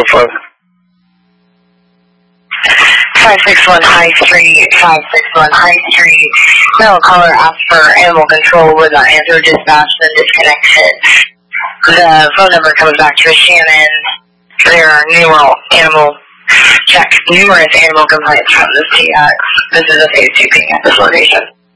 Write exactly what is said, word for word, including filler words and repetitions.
oh four. five six one High Street, five six one High Street. Male caller asked for animal control, would not answer, dispatched and disconnected. The phone number comes back to Shannon. There are numerous animal checks, numerous animal complaints from this T X. This is a phase two ping at this location.